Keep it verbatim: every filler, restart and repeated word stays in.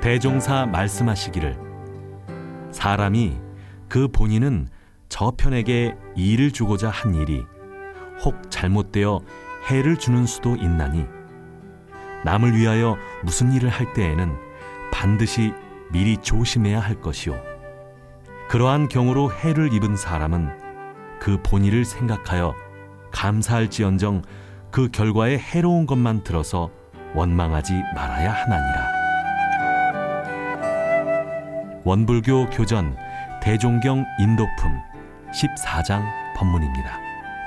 대종사 말씀하시기를 사람이 그 본인은 저편에게 이를 주고자 한 일이 혹 잘못되어 해를 주는 수도 있나니 남을 위하여 무슨 일을 할 때에는 반드시 미리 조심해야 할 것이요 그러한 경우로 해를 입은 사람은 그 본의를 생각하여 감사할지언정 그 결과에 해로운 것만 들어서 원망하지 말아야 하나니라. 원불교 교전 대종경 인도품 십사 장 법문입니다.